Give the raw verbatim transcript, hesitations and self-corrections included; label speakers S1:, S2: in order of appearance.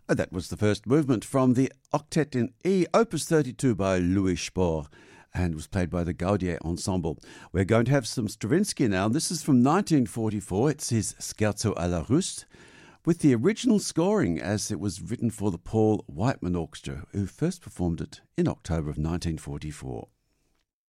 S1: And that was the first movement from the Octet in E, Opus thirty-two by Louis Spohr, and was played by the Gaudier Ensemble. We're going to have some Stravinsky now, and this is from nineteen forty-four. It's his Scherzo alla Rust, with the original scoring as it was written for the Paul Whiteman Orchestra, who first performed it in October of nineteen forty-four.